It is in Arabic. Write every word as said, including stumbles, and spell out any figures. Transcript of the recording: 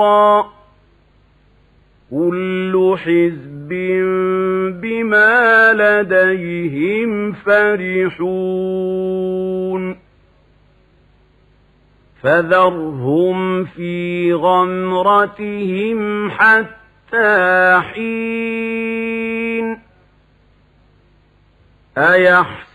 كل حزب بما لديهم فرحون فذرهم في غمرتهم حتى حين أيحسن